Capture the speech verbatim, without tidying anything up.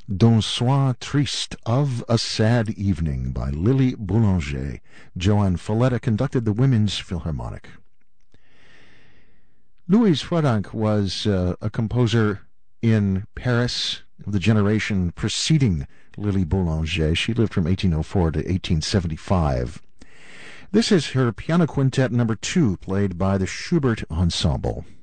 D'un Soir Triste, Of a Sad Evening by Lily Boulanger. Joan Falletta conducted the Women's Philharmonic. Louise Frodank was uh, a composer in Paris of the generation preceding Lily Boulanger. She lived from eighteen oh four to eighteen seventy-five. This is her piano quintet number two, played by the Schubert Ensemble.